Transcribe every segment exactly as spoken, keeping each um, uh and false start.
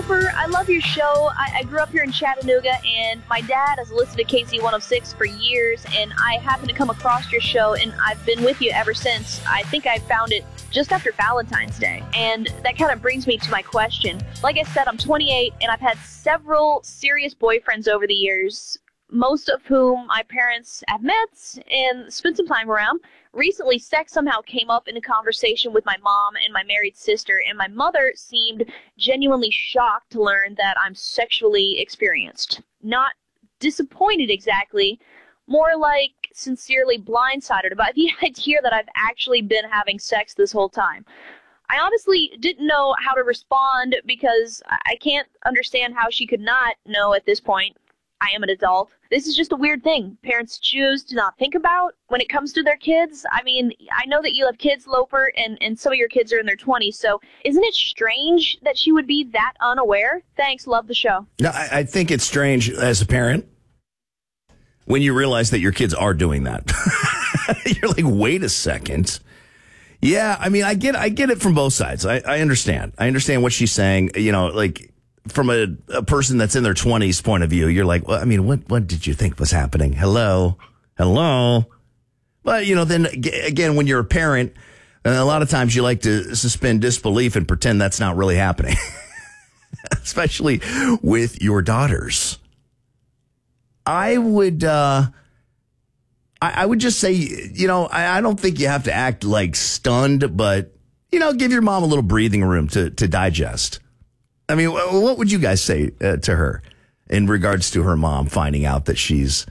Loper, I love your show. I, I grew up here in Chattanooga, and my dad has listened to K Z one oh six for years, and I happened to come across your show, and I've been with you ever since. I think I found it just after Valentine's Day, and that kind of brings me to my question. Like I said, I'm twenty-eight, and I've had several serious boyfriends over the years, most of whom my parents have met and spent some time around. Recently, sex somehow came up in a conversation with my mom and my married sister, and my mother seemed genuinely shocked to learn that I'm sexually experienced. Not disappointed exactly, more like sincerely blindsided about the idea that I've actually been having sex this whole time. I honestly didn't know how to respond because I can't understand how she could not know at this point. I am an adult. This is just a weird thing parents choose to not think about when it comes to their kids. I mean, I know that you have kids, Loper, and, and some of your kids are in their twenties, so isn't it strange that she would be that unaware? Thanks, love the show. No, I, I think it's strange as a parent when you realize that your kids are doing that. You're like, wait a second. Yeah, I mean, I get I get it from both sides. I, I understand. I understand what she's saying. You know, like, from a, a person that's in their twenties point of view, you're like, well, I mean, what, what did you think was happening? Hello? Hello? But, you know, then again, when you're a parent, a lot of times you like to suspend disbelief and pretend that's not really happening, especially with your daughters. I would, uh, I, I would just say, you know, I, I don't think you have to act like stunned, but, you know, give your mom a little breathing room to, to digest. I mean, what would you guys say uh, to her in regards to her mom finding out that she's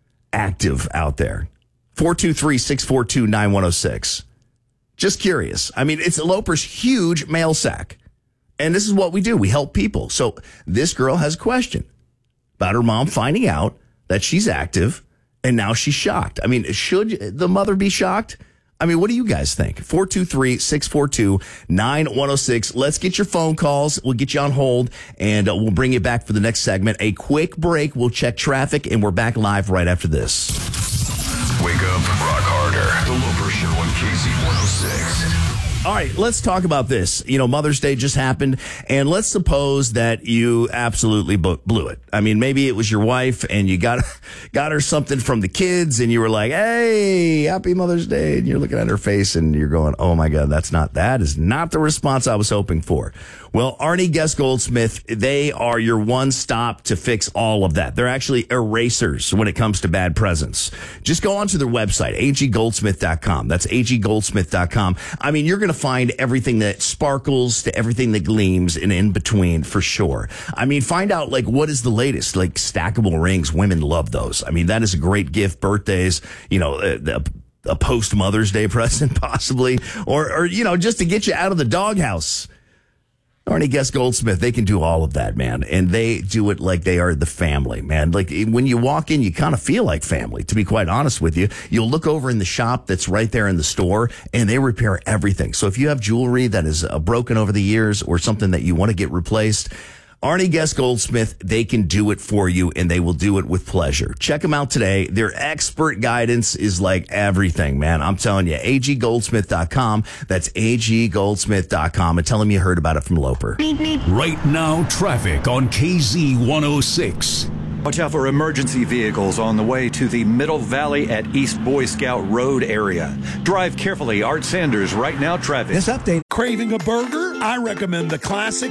active out there? four two three, six four two, nine one oh six. Just curious. I mean, it's Loper's huge mail sack. And this is what we do. We help people. So this girl has a question about her mom finding out that she's active, and now she's shocked. I mean, should the mother be shocked? I mean, what do you guys think? four two three, six four two, nine one oh six. Let's get your phone calls. We'll get you on hold, and uh, we'll bring you back for the next segment. A quick break. We'll check traffic, and we're back live right after this. Wake up, rock harder. The Loper Show on K Z one oh six. All right, let's talk about this. You know, Mother's Day just happened, and let's suppose that you absolutely blew it. I mean, maybe it was your wife, and you got got her something from the kids, and you were like, hey, happy Mother's Day, and you're looking at her face, and you're going, oh, my God, that's not, that is not the response I was hoping for. Well, Arnie Guest Goldsmith, they are your one stop to fix all of that. They're actually erasers when it comes to bad presents. Just go onto their website, a g goldsmith dot com. That's a g goldsmith dot com. I mean, you're going to find everything that sparkles to everything that gleams and in between for sure. I mean, find out, like, what is the latest? Like, stackable rings. Women love those. I mean, that is a great gift. Birthdays, you know, uh, a post Mother's Day present possibly, or, or, you know, just to get you out of the doghouse. Arnie Guest Goldsmith, they can do all of that, man. And they do it like they are the family, man. Like, when you walk in, you kind of feel like family, to be quite honest with you. You'll look over in the shop that's right there in the store, and they repair everything. So if you have jewelry that is uh, broken over the years or something that you want to get replaced, Arnie Guest Goldsmith, they can do it for you, and they will do it with pleasure. Check them out today. Their expert guidance is like everything, man. I'm telling you, a g goldsmith dot com. That's a g goldsmith dot com. And tell them you heard about it from Loper. Right now, traffic on K Z one oh six. Watch out for emergency vehicles on the way to the Middle Valley at East Boy Scout Road area. Drive carefully. Art Sanders, Right Now Traffic. This update. Craving a burger? I recommend the classic